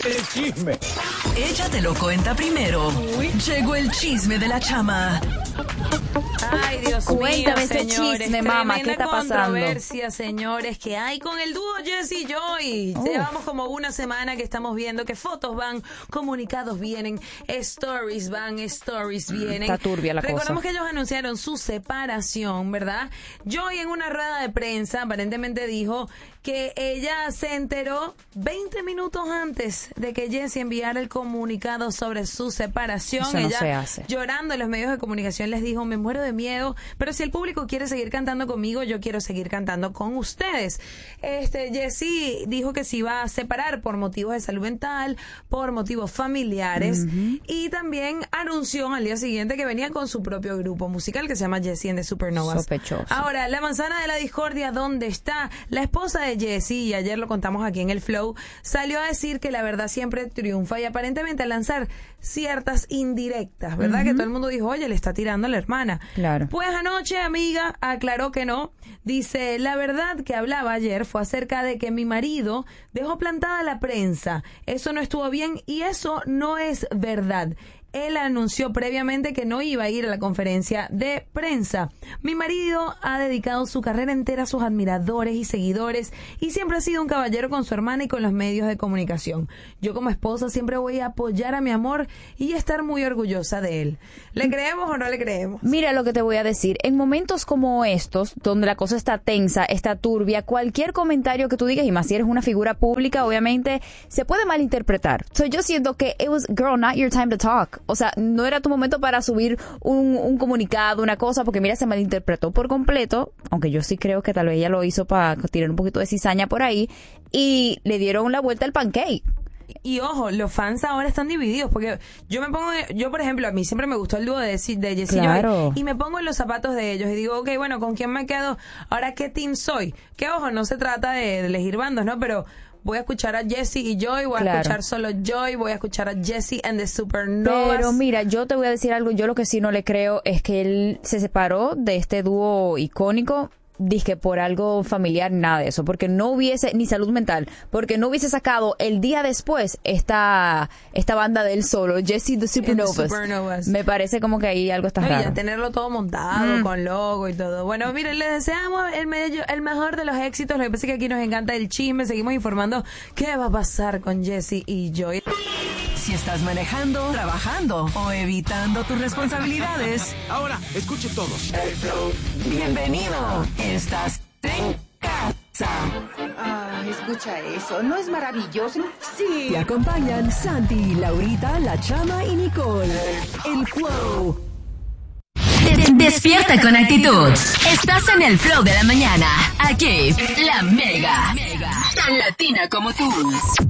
El chisme. Ella te lo cuenta primero. Llegó el chisme de la chama. Ay, Dios Cuéntame mío, ese señores, chisme, mamá, ¿qué está pasando? controversia, señores, que hay con el dúo Jessie y Joy. Llevamos como una semana que estamos viendo que fotos van, comunicados vienen, stories van, stories vienen. Está turbia la Recordamos cosa. que ellos anunciaron su separación, ¿verdad? Joy en una rueda de prensa aparentemente dijo que ella se enteró 20 minutos antes de que Jessie enviara el comunicado sobre su separación. Eso no Ella, se hace. llorando en los medios de comunicación, les dijo: me muero de miedo, pero si el público quiere seguir cantando conmigo, yo quiero seguir cantando con ustedes. Jessie dijo que se iba a separar por motivos de salud mental, por motivos familiares, y también anunció al día siguiente que venía con su propio grupo musical que se llama Jessie and the Supernovas. Sospechoso. Ahora, la manzana de la discordia, ¿dónde está? La esposa de Jessie, y ayer lo contamos aquí en el Flow, salió a decir que la verdad siempre triunfa y aparentemente a lanzar ciertas indirectas, ¿verdad? Que todo el mundo dijo: oye, le está tirando a la hermana. Claro. Pues anoche, amiga, aclaró que no. Dice: la verdad que hablaba ayer fue acerca de que mi marido dejó plantada la prensa. Eso no estuvo bien y eso no es verdad. Él anunció previamente que no iba a ir a la conferencia de prensa. Mi marido ha dedicado su carrera entera a sus admiradores y seguidores y siempre ha sido un caballero con su hermana y con los medios de comunicación. Yo como esposa siempre voy a apoyar a mi amor y estar muy orgullosa de él. ¿Le creemos o no le creemos? Mira lo que te voy a decir. En momentos como estos, donde la cosa está tensa, está turbia, cualquier comentario que tú digas, y más si eres una figura pública, obviamente, se puede malinterpretar. Yo siento que it was, girl, not your time to talk. O sea, no era tu momento para subir un comunicado, una cosa, porque mira, se malinterpretó por completo, aunque yo sí creo que tal vez ella lo hizo para tirar un poquito de cizaña por ahí, y le dieron la vuelta al pancake. Y ojo, los fans ahora están divididos, porque yo por ejemplo, a mí siempre me gustó el dúo de Jessie y Claro. Joy, y me pongo en los zapatos de ellos y digo: ok, bueno, ¿con quién me quedo? Ahora, ¿qué team soy? Que ojo, no se trata de elegir bandos, ¿no? Pero voy a escuchar a Jessie y Joy, voy a escuchar solo Joy, voy a escuchar a Jessie and the Supernovas. Pero mira, yo te voy a decir algo, yo lo que sí no le creo es que él se separó de este dúo icónico, dizque por algo familiar, nada de eso, porque no hubiese, ni salud mental, porque no hubiese sacado el día después esta banda del solo, Jessie the Supernovas. Me parece como que ahí algo está No, y raro. ya tenerlo todo montado, con logo y todo. Bueno, miren, les deseamos el mejor de los éxitos. Lo que pasa es que aquí nos encanta el chisme. Seguimos informando qué va a pasar con Jessie y Joy. Si estás manejando, trabajando o evitando tus responsabilidades, Ahora, escuchen todos. bienvenido. Estás en casa. Ah, escucha eso, ¿no es maravilloso? Sí. Te acompañan Santi, Laurita, La Chama y Nicole. El Flow. Despierta con actitud. Estás en el Flow de la mañana. Aquí, la Mega. Tan latina como tú.